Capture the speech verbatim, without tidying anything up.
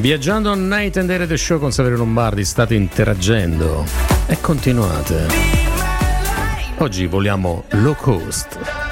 Viaggiando a Night and Day The Show con Saverio Lombardi, state interagendo e continuate. Oggi voliamo low cost.